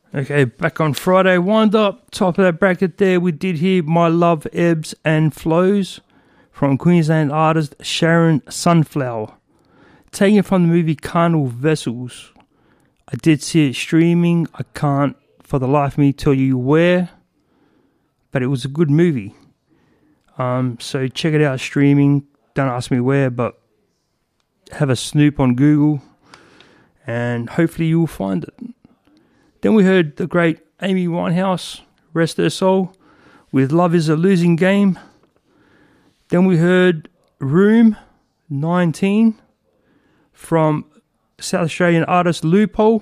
Okay, back on Friday wind up, top of that bracket there, we did hear My Love Ebbs and Flows from Queensland artist Sharon Sunflower, taken from the movie Carnal Vessels. I did see it streaming. I can't for the life of me tell you where, but it was a good movie. So check it out streaming. Don't ask me where, but have a snoop on Google and hopefully you'll find it. Then we heard the great Amy Winehouse, rest her soul, with Love is a Losing Game. Then we heard Room 19 from South Australian artist Loophole.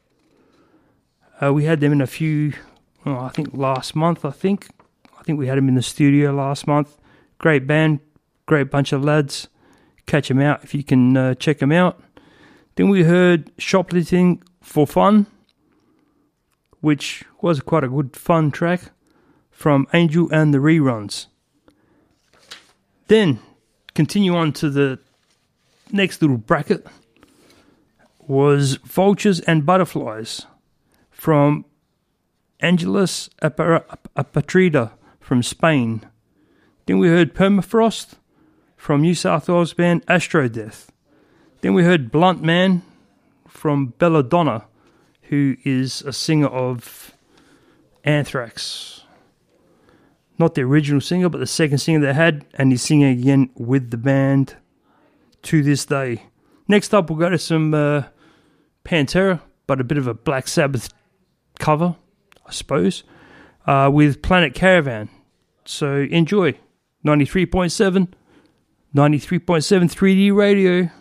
We had them in a few, I think last month, I think we had them in the studio last month. Great band, great bunch of lads. Catch them out if you can check them out. Then we heard Shoplifting for Fun, which was quite a good fun track from Angel and the Reruns. Then, continue on to the next little bracket, was Vultures and Butterflies from Angelus Apatrida from Spain. Then we heard Permafrost from New South Wales band Astrodeath. Then we heard Blunt Man from Belladonna, who is a singer of Anthrax. Not the original singer, but the second singer they had, and he's singing again with the band to this day. Next up, we'll go to some Pantera, but a bit of a Black Sabbath cover, I suppose, with Planet Caravan. So enjoy. 93.7 3D radio.